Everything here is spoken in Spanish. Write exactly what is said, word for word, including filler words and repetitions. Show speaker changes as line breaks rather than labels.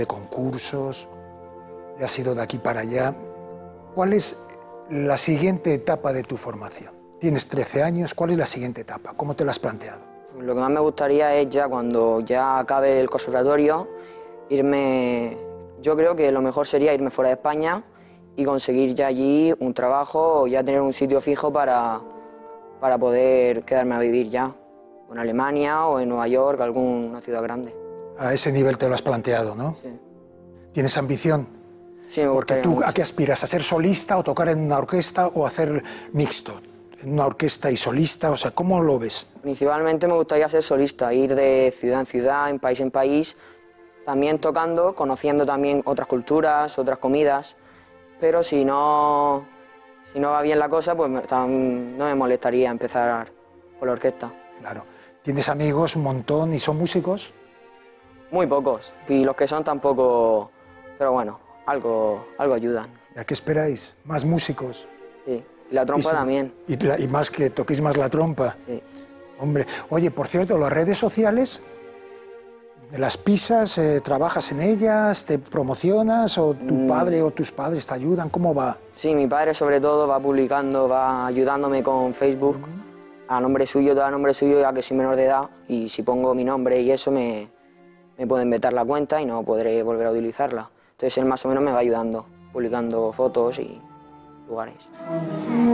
de concursos, has ido de aquí para allá. ¿Cuál es la siguiente etapa de tu formación? Tienes trece años, ¿cuál es la siguiente etapa? ¿Cómo te lo has planteado?
Lo que más me gustaría es ya cuando ya acabe el conservatorio, irme, yo creo que lo mejor sería irme fuera de España y conseguir ya allí un trabajo o ya tener un sitio fijo para, para poder quedarme a vivir ya, o en Alemania o en Nueva York, alguna ciudad grande.
A ese nivel te lo has planteado, ¿no?
Sí.
¿Tienes ambición?
Sí, me
Porque
gustaría
tú,
mucho.
¿a qué aspiras? ¿A ser solista o tocar en una orquesta o hacer mixto? ¿En una orquesta y solista? O sea, ¿cómo lo ves?
Principalmente me gustaría ser solista, ir de ciudad en ciudad, en país en país, también tocando, conociendo también otras culturas, otras comidas, pero si no, si no va bien la cosa, pues me- tam- no me molestaría empezar con la orquesta.
Claro. ¿Tienes amigos un montón y son músicos?
Muy pocos, y los que son tampoco, pero bueno, algo, algo ayudan.
¿Y a qué esperáis? ¿Más músicos?
Sí. Y la trompa
Y si-
también.
Y, la- y más que toquéis más la trompa.
Sí.
Hombre, oye, por cierto, las redes sociales, ¿las pisas? Eh, ¿Trabajas en ellas? ¿Te promocionas? ¿O tu
Mm.
padre o tus padres te ayudan? ¿Cómo va?
Sí, mi padre sobre todo va publicando, va ayudándome con Facebook, a nombre suyo, todo a nombre suyo, ya que soy menor de edad, y si pongo mi nombre y eso me, me pueden vetar la cuenta y no podré volver a utilizarla. Entonces él más o menos me va ayudando, publicando fotos y lugares.